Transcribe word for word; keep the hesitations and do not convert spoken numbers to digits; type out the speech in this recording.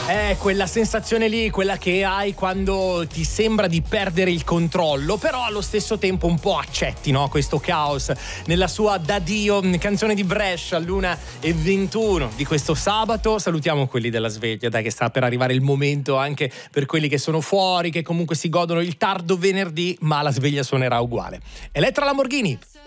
Eh, quella sensazione lì, quella che hai quando ti sembra di perdere il controllo, però allo stesso tempo un po' accetti, no? Questo caos. Nella sua D'addio, canzone di Brescia, all'una e ventuno di questo sabato. Salutiamo quelli della sveglia, dai, che sta per arrivare il momento anche per quelli che sono fuori, che comunque si godono il tardo venerdì, ma la sveglia suonerà uguale. Elettra Lamborghini.